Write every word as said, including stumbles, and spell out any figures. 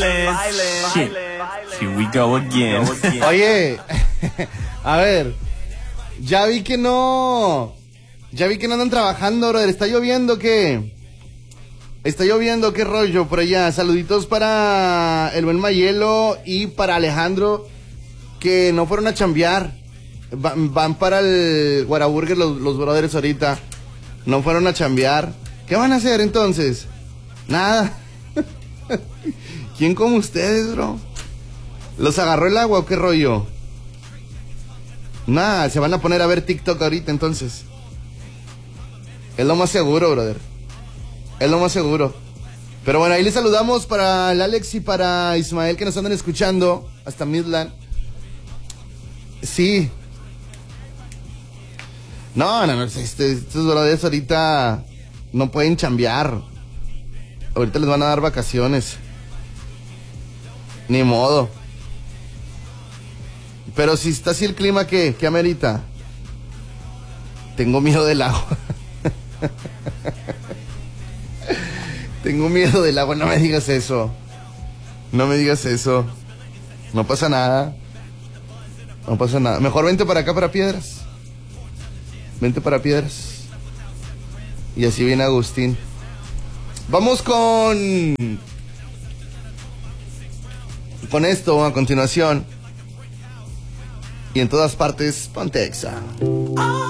violence. Shit. Here we go again. Oye, a ver, ya vi que no, ya vi que no andan trabajando, brother. ¿Está lloviendo qué? ¿Está lloviendo qué rollo por allá? Saluditos para el buen Mayelo y para Alejandro, que no fueron a chambear. Van, van para el Guaraburger los, los brothers ahorita. No fueron a chambear. ¿Qué van a hacer entonces? Nada. ¿Quién como ustedes, bro? ¿Los agarró el agua o qué rollo? Nada, se van a poner a ver TikTok ahorita entonces. Es lo más seguro, brother. Es lo más seguro. Pero bueno, ahí les saludamos para el Alex y para Ismael que nos andan escuchando hasta Midland. Sí. No, no, no, este, estos brothers ahorita no pueden chambear. Ahorita les van a dar vacaciones. Ni modo. Pero si está así el clima, ¿qué? ¿Qué amerita? Tengo miedo del agua. Tengo miedo del agua, no me digas eso. No me digas eso. No pasa nada. No pasa nada. Mejor vente para acá, para Piedras. Vente para Piedras. Y así viene Agustín. Vamos con... Con esto a continuación. Y en todas partes, ponte Exa.